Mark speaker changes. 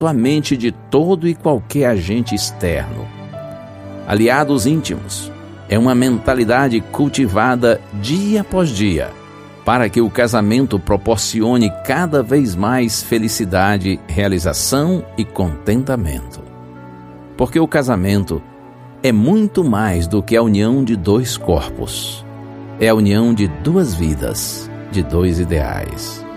Speaker 1: a mente de todo e qualquer agente externo. Aliados íntimos é uma mentalidade cultivada dia após dia, para que o casamento proporcione cada vez mais felicidade, realização e contentamento. Porque o casamento é muito mais do que a união de dois corpos. É a união de duas vidas, de dois ideais.